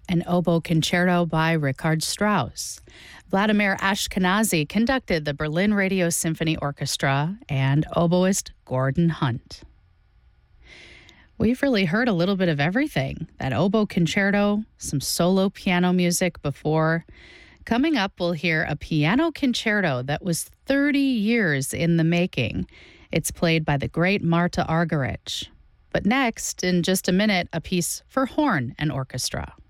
an oboe concerto by Richard Strauss. Vladimir Ashkenazy conducted the Berlin Radio Symphony Orchestra and oboist Gordon Hunt. We've really heard a little bit of everything. That oboe concerto, some solo piano music before. Coming up, we'll hear a piano concerto that was 30 years in the making. It's played by the great Marta Argerich. But next, in just a minute, a piece for horn and orchestra.